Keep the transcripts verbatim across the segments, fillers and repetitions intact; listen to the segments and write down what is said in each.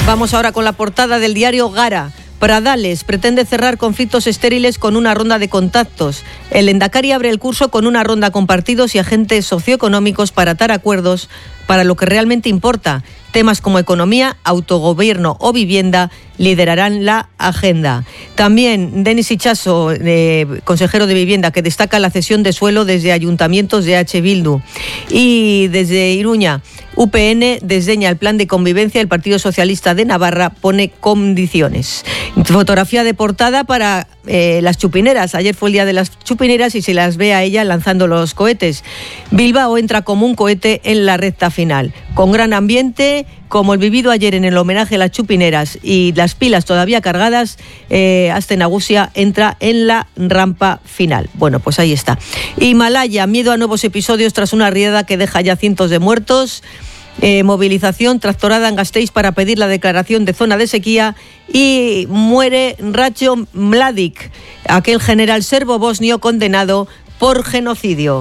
Vamos ahora con la portada del diario Gara. Pradales pretende cerrar conflictos estériles con una ronda de contactos. El Lehendakari abre el curso con una ronda con partidos y agentes socioeconómicos para atar acuerdos para lo que realmente importa. Temas como economía, autogobierno o vivienda liderarán la agenda. También Denis Itxaso, eh, consejero de Vivienda, que destaca la cesión de suelo desde ayuntamientos de H. Bildu. Y desde Iruña, U P N desdeña el plan de convivencia. El Partido Socialista de Navarra pone condiciones. Fotografía de portada para eh, las chupineras. Ayer fue el día de las chupineras y se las ve a ella lanzando los cohetes. Bilbao entra como un cohete en la recta final. Con gran ambiente, como el vivido ayer en el homenaje a las chupineras y las pilas todavía cargadas, eh, Aste Nagusia entra en la rampa final. Bueno, pues ahí está. Himalaya, miedo a nuevos episodios tras una riada que deja ya cientos de muertos. Eh, movilización tractorada en Gasteiz para pedir la declaración de zona de sequía y muere Ratko Mladic, aquel general serbo-bosnio condenado por genocidio.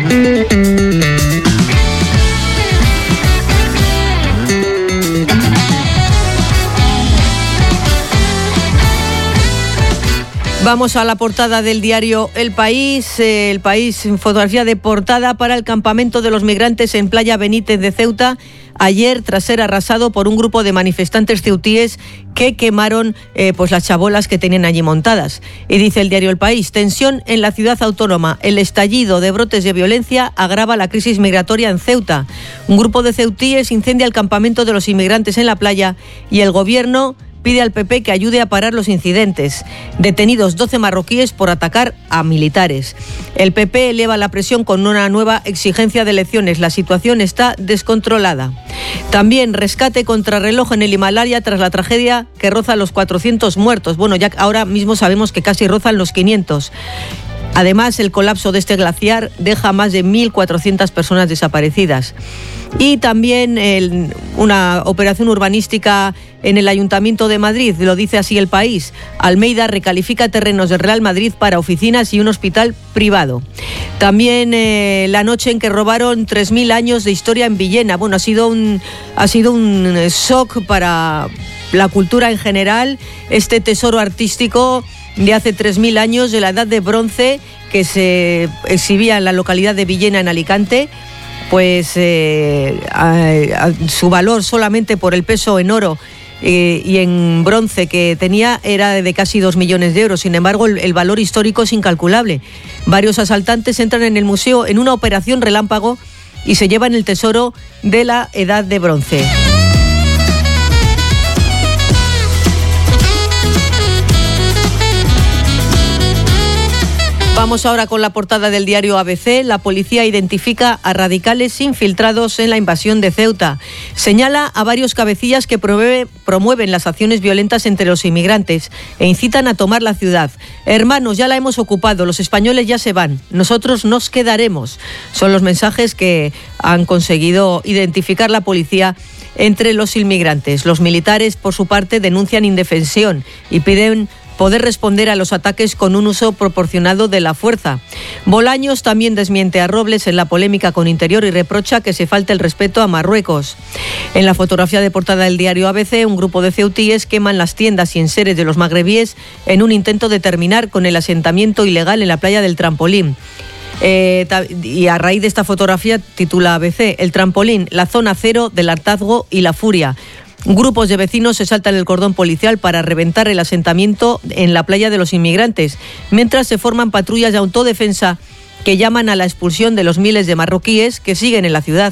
Vamos a la portada del diario El País. El País, fotografía de portada para el campamento de los migrantes en Playa Benítez de Ceuta. Ayer, tras ser arrasado por un grupo de manifestantes ceutíes que quemaron eh, pues las chabolas que tenían allí montadas. Y dice el diario El País, tensión en la ciudad autónoma. El estallido de brotes de violencia agrava la crisis migratoria en Ceuta. Un grupo de ceutíes incendia el campamento de los inmigrantes en la playa y el gobierno pide al P P que ayude a parar los incidentes. Detenidos doce marroquíes por atacar a militares. El P P eleva la presión con una nueva exigencia de elecciones. La situación está descontrolada. También rescate contrarreloj en el Himalaya tras la tragedia que roza los cuatrocientos muertos. Bueno, ya ahora mismo sabemos que casi rozan los quinientos. Además, el colapso de este glaciar deja más de mil cuatrocientas personas desaparecidas. Y también el, una operación urbanística en el Ayuntamiento de Madrid, lo dice así El País. Almeida recalifica terrenos del Real Madrid para oficinas y un hospital privado. También eh, la noche en que robaron tres mil años de historia en Villena. Bueno, ha sido un, ha sido un shock para la cultura en general, este tesoro artístico de hace tres mil años, de la Edad de Bronce, que se exhibía en la localidad de Villena, en Alicante. Pues eh, a, a, su valor solamente por el peso en oro eh, y en bronce que tenía era de casi dos millones de euros. Sin embargo, el, el valor histórico es incalculable. Varios asaltantes entran en el museo en una operación relámpago y se llevan el tesoro de la Edad de Bronce. Vamos ahora con la portada del diario A B C. La policía identifica a radicales infiltrados en la invasión de Ceuta. Señala a varios cabecillas que promueve, promueven las acciones violentas entre los inmigrantes e incitan a tomar la ciudad. Hermanos, ya la hemos ocupado, los españoles ya se van, nosotros nos quedaremos. Son los mensajes que han conseguido identificar la policía entre los inmigrantes. Los militares, por su parte, denuncian indefensión y piden poder responder a los ataques con un uso proporcionado de la fuerza. Bolaños también desmiente a Robles en la polémica con Interior y reprocha que se falte el respeto a Marruecos. En la fotografía de portada del diario A B C, un grupo de ceutíes queman las tiendas y enseres de los magrebíes en un intento de terminar con el asentamiento ilegal en la playa del Trampolín. Eh, y a raíz de esta fotografía titula A B C, el Trampolín, la zona cero del hartazgo y la furia. Grupos de vecinos se saltan el cordón policial para reventar el asentamiento en la playa de los inmigrantes, mientras se forman patrullas de autodefensa que llaman a la expulsión de los miles de marroquíes que siguen en la ciudad.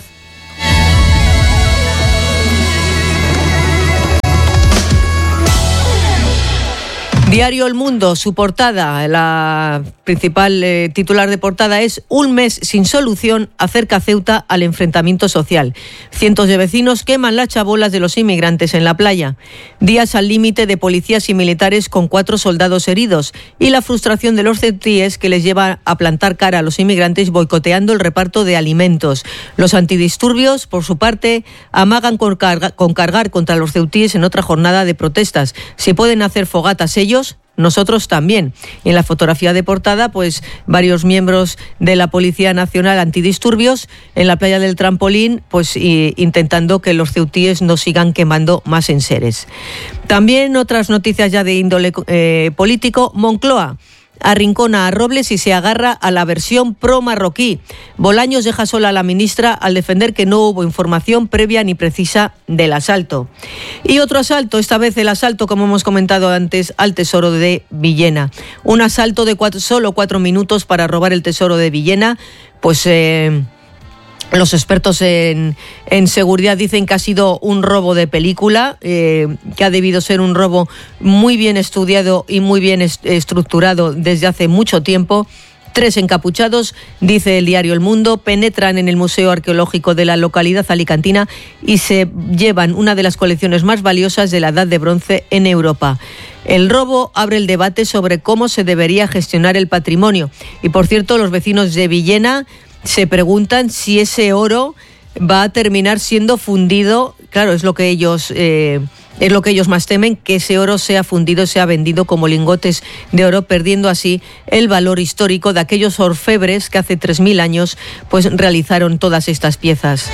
Diario El Mundo, su portada, la principal eh, titular de portada es "Un mes sin solución acerca Ceuta al enfrentamiento social". Cientos de vecinos queman las chabolas de los inmigrantes en la playa. Días al límite de policías y militares con cuatro soldados heridos y la frustración de los ceutíes que les lleva a plantar cara a los inmigrantes boicoteando el reparto de alimentos. Los antidisturbios, por su parte, amagan con, carga, con cargar contra los ceutíes en otra jornada de protestas. Si pueden hacer fogatas ellos, nosotros también. Y en la fotografía de portada, pues varios miembros de la Policía Nacional Antidisturbios en la playa del Trampolín, pues y, intentando que los ceutíes no sigan quemando más enseres. También otras noticias ya de índole eh, político. Moncloa arrincona a Robles y se agarra a la versión pro-marroquí. Bolaños deja sola a la ministra al defender que no hubo información previa ni precisa del asalto. Y otro asalto, esta vez el asalto, como hemos comentado antes, al tesoro de Villena. Un asalto de cuatro, solo cuatro minutos para robar el tesoro de Villena, pues... Eh, Los expertos en, en seguridad dicen que ha sido un robo de película, eh, que ha debido ser un robo muy bien estudiado y muy bien est- estructurado desde hace mucho tiempo. Tres encapuchados, dice el diario El Mundo, penetran en el Museo Arqueológico de la localidad alicantina y se llevan una de las colecciones más valiosas de la Edad de Bronce en Europa. El robo abre el debate sobre cómo se debería gestionar el patrimonio. Y por cierto, los vecinos de Villena se preguntan si ese oro va a terminar siendo fundido. Claro, es lo que ellos eh, es lo que ellos más temen, que ese oro sea fundido, sea vendido como lingotes de oro, perdiendo así el valor histórico de aquellos orfebres que hace tres mil años pues realizaron todas estas piezas.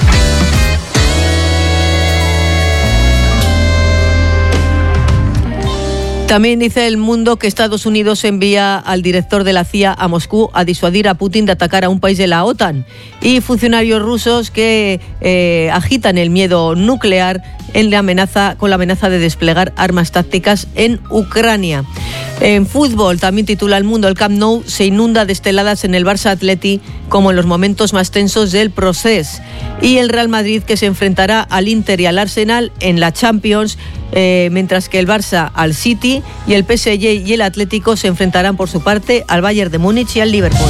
También dice El Mundo que Estados Unidos envía al director de la C I A a Moscú a disuadir a Putin de atacar a un país de la OTAN, y funcionarios rusos que eh, agitan el miedo nuclear en la amenaza, con la amenaza de desplegar armas tácticas en Ucrania. En fútbol, también titula El Mundo, el Camp Nou se inunda de esteladas en el Barça Atleti como en los momentos más tensos del proceso. Y el Real Madrid, que se enfrentará al Inter y al Arsenal en la Champions, eh, mientras que el Barça al City, y el P S G y el Atlético se enfrentarán por su parte al Bayern de Múnich y al Liverpool.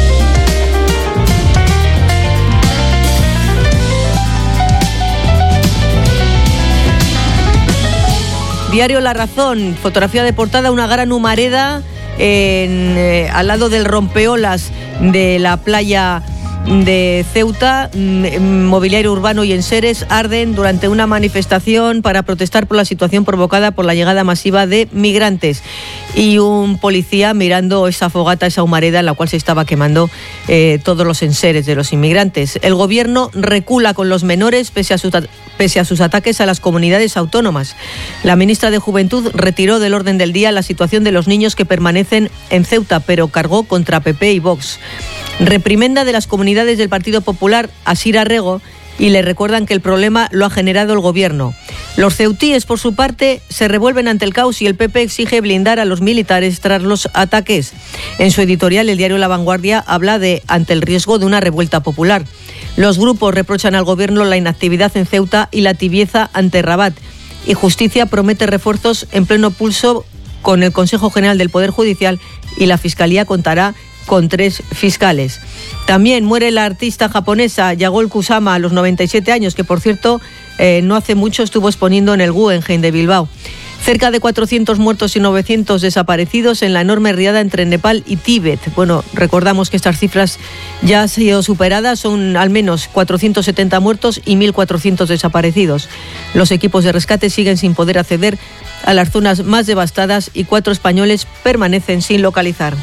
Diario La Razón, fotografía de portada, una gran humareda en, eh, al lado del rompeolas de la playa de Ceuta. Mobiliario urbano y enseres arden durante una manifestación para protestar por la situación provocada por la llegada masiva de migrantes, y un policía mirando esa fogata, esa humareda en la cual se estaba quemando eh, todos los enseres de los inmigrantes. El gobierno recula con los menores pese a, su, pese a sus ataques a las comunidades autónomas. La ministra de Juventud retiró del orden del día la situación de los niños que permanecen en Ceuta, pero cargó contra P P y Vox. Reprimenda de las comunidades del Partido Popular a Sira Rego y le recuerdan que el problema lo ha generado el gobierno. Los ceutíes, por su parte, se revuelven ante el caos y el P P exige blindar a los militares tras los ataques. En su editorial, el diario La Vanguardia habla de ante el riesgo de una revuelta popular. Los grupos reprochan al gobierno la inactividad en Ceuta y la tibieza ante Rabat. Y Justicia promete refuerzos en pleno pulso con el Consejo General del Poder Judicial, y la Fiscalía contará con tres fiscales. También muere la artista japonesa Yagoi Kusama a los noventa y siete años, que por cierto eh, no hace mucho estuvo exponiendo en el Guggenheim de Bilbao. Cerca de cuatrocientos muertos y novecientos desaparecidos en la enorme riada entre Nepal y Tíbet. Bueno, recordamos que estas cifras ya han sido superadas, son al menos cuatrocientos setenta muertos y mil cuatrocientos desaparecidos. Los equipos de rescate siguen sin poder acceder a las zonas más devastadas y cuatro españoles permanecen sin localizar.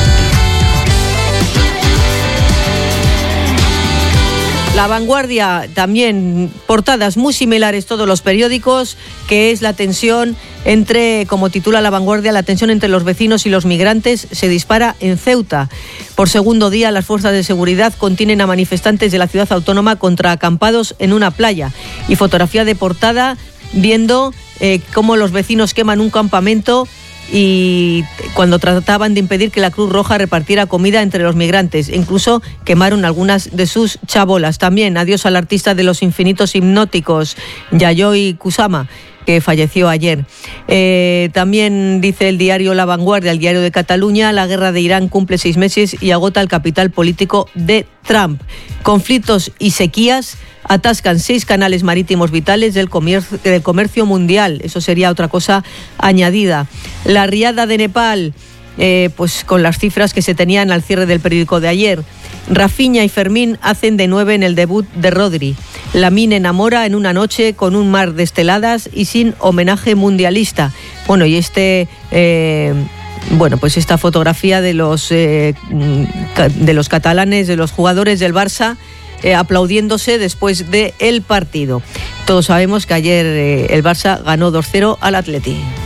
La Vanguardia, también portadas muy similares todos los periódicos, que es la tensión entre, como titula La Vanguardia, la tensión entre los vecinos y los migrantes se dispara en Ceuta. Por segundo día, las fuerzas de seguridad contienen a manifestantes de la ciudad autónoma contra acampados en una playa. Y fotografía de portada viendo eh, cómo los vecinos queman un campamento y cuando trataban de impedir que la Cruz Roja repartiera comida entre los migrantes. Incluso quemaron algunas de sus chabolas. También adiós al artista de los infinitos hipnóticos, Yayoi Kusama, que falleció ayer. Eh, también dice el diario La Vanguardia, el diario de Cataluña, la guerra de Irán cumple seis meses y agota el capital político de Trump. Conflictos y sequías atascan seis canales marítimos vitales del comercio, del comercio mundial. Eso sería otra cosa añadida. La riada de Nepal, eh, pues con las cifras que se tenían al cierre del periódico de ayer. Rafinha y Fermín hacen de nueve en el debut de Rodri. Lamine enamora en una noche con un mar de esteladas y sin homenaje mundialista. Bueno, y este... Eh, Bueno, pues esta fotografía de los, eh, de los catalanes, de los jugadores del Barça, eh, aplaudiéndose después del partido. Todos sabemos que ayer eh, el Barça ganó dos cero al Atleti.